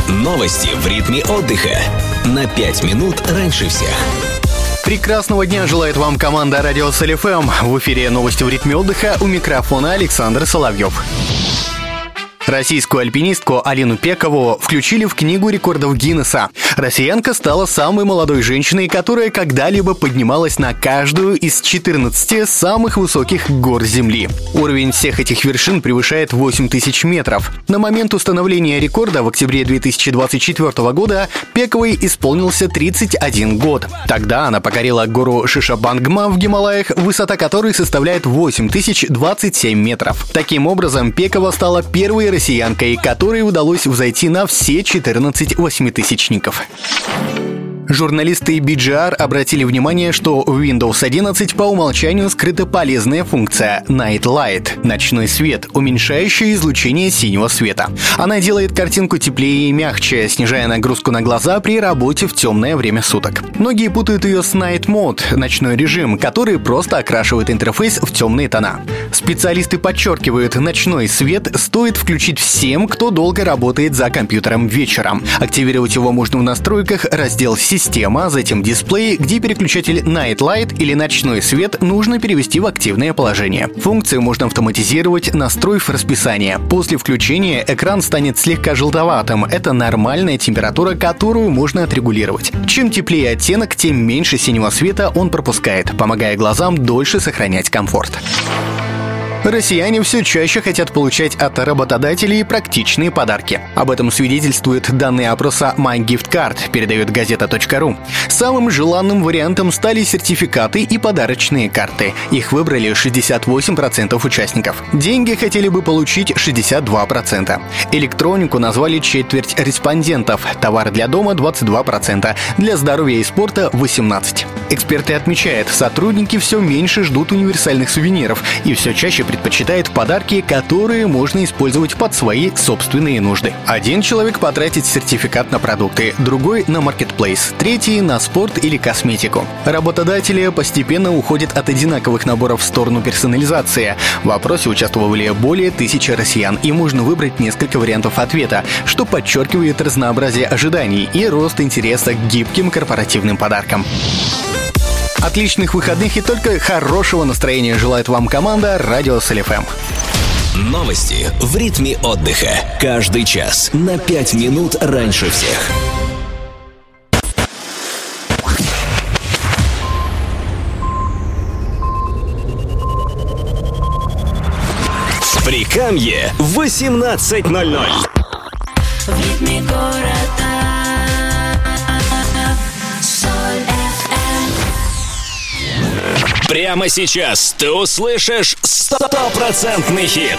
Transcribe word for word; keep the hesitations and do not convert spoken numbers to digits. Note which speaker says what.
Speaker 1: Новости в ритме отдыха. На пять минут раньше всех.
Speaker 2: Прекрасного дня желает вам команда Радио СЛ-ФМ. В эфире новости в ритме отдыха, у микрофона Александр Соловьев. Российскую альпинистку Алину Пекову включили в Книгу рекордов Гиннесса. Россиянка стала самой молодой женщиной, которая когда-либо поднималась на каждую из четырнадцати самых высоких гор Земли. Уровень всех этих вершин превышает восемь тысяч метров. На момент установления рекорда в октябре две тысячи двадцать четвёртого года Пековой исполнился тридцать один год. Тогда она покорила гору Шишабангма в Гималаях, высота которой составляет восемь тысяч двадцать семь метров. Таким образом, Пекова стала первой россиянкой, которой удалось взойти на все четырнадцать восьмитысячников. Журналисты би джи ар обратили внимание, что в Windows одиннадцать по умолчанию скрыта полезная функция Night Light – ночной свет, уменьшающая излучение синего света. Она делает картинку теплее и мягче, снижая нагрузку на глаза при работе в темное время суток. Многие путают ее с Night Mode – ночной режим, который просто окрашивает интерфейс в темные тона. Специалисты подчеркивают, ночной свет стоит включить всем, кто долго работает за компьютером вечером. Активировать его можно в настройках, раздел «Система», Система, затем дисплей, где переключатель Night Light или ночной свет нужно перевести в активное положение. Функцию можно автоматизировать, настроив расписание. После включения экран станет слегка желтоватым. Это нормальная температура, которую можно отрегулировать. Чем теплее оттенок, тем меньше синего света он пропускает, помогая глазам дольше сохранять комфорт. Россияне все чаще хотят получать от работодателей практичные подарки. Об этом свидетельствуют данные опроса MyGiftCard, передает газета точка ру. Самым желанным вариантом стали сертификаты и подарочные карты. Их выбрали шестьдесят восемь процентов участников. Деньги хотели бы получить шестьдесят два процента. Электронику назвали четверть респондентов. Товары для дома двадцать два процента. Для здоровья и спорта восемнадцать процентов. Эксперты отмечают, сотрудники все меньше ждут универсальных сувениров и все чаще предпочитают подарки, которые можно использовать под свои собственные нужды. Один человек потратит сертификат на продукты, другой — на маркетплейс, третий — на спорт или косметику. Работодатели постепенно уходят от одинаковых наборов в сторону персонализации. В опросе участвовали более тысячи россиян, и можно выбрать несколько вариантов ответа, что подчеркивает разнообразие ожиданий и рост интереса к гибким корпоративным подаркам. Отличных выходных и только хорошего настроения желает вам команда Радио СЛ-ФМ.
Speaker 1: Новости в ритме отдыха. Каждый час на пять минут раньше всех. Прикамье, восемнадцать ноль ноль.
Speaker 3: В ритме города.
Speaker 1: Прямо сейчас ты услышишь стопроцентный хит.